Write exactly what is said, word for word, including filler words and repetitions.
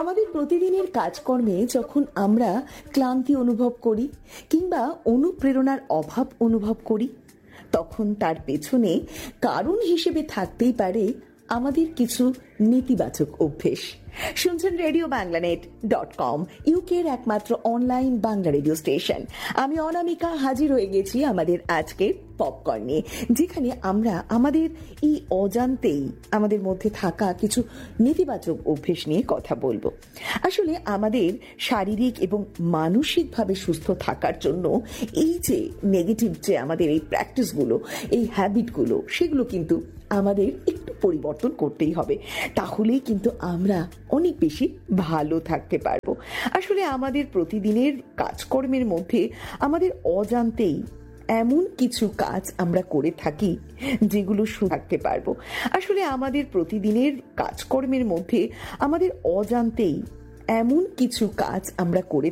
আমাদের প্রতিদিনের কাজকর্মে যখন আমরা ক্লান্তি অনুভব করি কিংবা অনুপ্রেরণার অভাব অনুভব করি, তখন তার পেছনে কারণ হিসেবে থাকতেই পারে আমাদের কিছু নেতিবাচক অভ্যেস। শুনছেন রেডিও বাংলানেট ডট কম, ইউকের একমাত্র অনলাইন বাংলা রেডিও স্টেশন। আমি অনামিকা হাজির হয়ে গেছি আমাদের আজকের পপকর্ন নিয়ে, যেখানে আমরা আমাদের এই অজান্তেই আমাদের মধ্যে থাকা কিছু নেতিবাচক অভ্যেস নিয়ে কথা বলবো। আসলে আমাদের শারীরিক এবং মানসিকভাবে সুস্থ থাকার জন্য এই যে নেগেটিভ যে আমাদের এই প্র্যাকটিসগুলো, এই হ্যাবিটগুলো, সেগুলো কিন্তু আমাদের একটু পরিবর্তন করতেই হবে। তাহলেই কিন্তু আমরা অনেক বেশি ভালো থাকতে পারবো। আসলে আমাদের প্রতিদিনের কাজকর্মের মধ্যে আমাদের অজান্তেই এমন কিছু কাজ আমরা করে থাকি যেগুলো থাকতে পারবো। আসলে আমাদের প্রতিদিনের কাজকর্মের মধ্যে আমাদের অজান্তেই এমন কিছু কাজ আমরা করে